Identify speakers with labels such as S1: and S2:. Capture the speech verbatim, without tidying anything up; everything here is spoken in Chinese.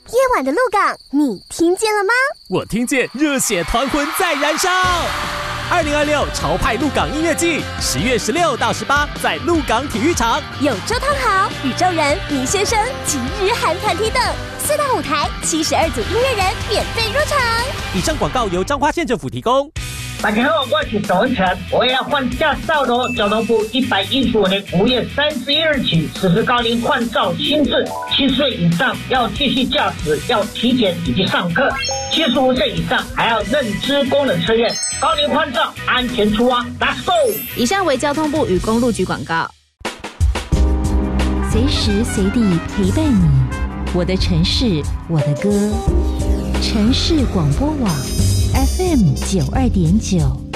S1: 夜晚的鹿港，你听见了吗？
S2: 我听见热血团魂在燃烧。二零二六潮派鹿港音乐季，十月十六到十八，在鹿港体育场，
S1: 有周汤豪、宇宙人、倪先生及日韩团体等四大舞台，七十二组音乐人免费入场。
S2: 以上广告由彰化县政府提供。
S3: 大家好，我是董文成，我要换驾照喽！交通部一百一十五年五月三十一日起实施高龄换照新制，七十岁以上要继续驾驶，要体检以及上课；七十五岁以上还要认知功能测验。高龄换照，安全出发 ，Let's go！
S4: 以上为交通部与公路局广告。
S5: 随时随地陪伴你，我的城市，我的歌。城市广播网 F M 九二点九。